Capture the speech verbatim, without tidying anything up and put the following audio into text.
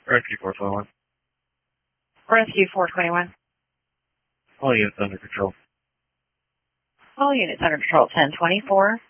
Rescue four twenty-one. Rescue four twenty-one. All units under control. All units under control. ten twenty-four.